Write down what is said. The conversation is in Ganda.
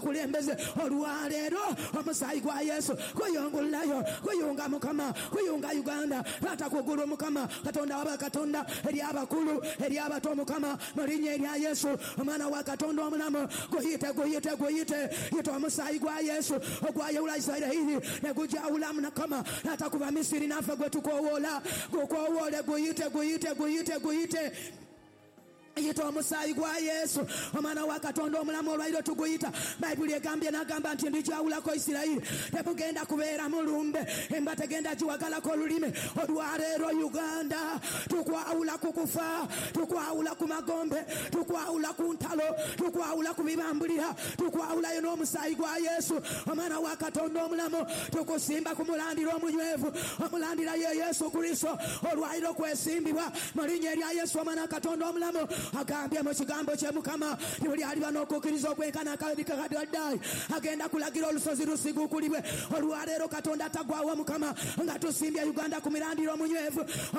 obukulembeze olwaleero omusaayi gwa Yesu kuyungulayo kuyunga Mukama kuyunga Uganda taata kugulu Mukama Katonda waba Katonda eri abakulu eri abato Mukama mu linnya erya Yesu omwana wa Katonda omulamu guyite yita omusaayi gwa Yesu ogwayawula Isirayiri ne gujawulamu Mukama taata kuva Misiri naffe gwe tukowoola gukowoole guyite yita omusaayi gwa Yesu omwana wa Katonda omulamu olwairo tuguyita Bayibuli egambye n'agamba nti ndijawulako Isirayiri tebugenda kubeera mulumbe emba tegenda giwagalako olulime olwaleero Uganda tukwawula ku kufa tukwawula ku magombe tukwawula ku ntalo tukwawula ku bibambulira tukwawulayo n'omusaayi gwa Yesu omwana wa Katonda omulamu tukusimba ku mulandira omunywevu omulandira ye Yesu Kristo olwairo kwesimbibwa mu linnya erya Yesu omwana wa Katonda omulamu agambye mu kigambo kye Mukama buli aliba n'okukkiriza okwenkana akaddayi agenda kulagira olusozi lusiguukulibwe olwaleero Katonda tagwawo Mukama nga tusimbye Uganda ku mirandiro omunywevu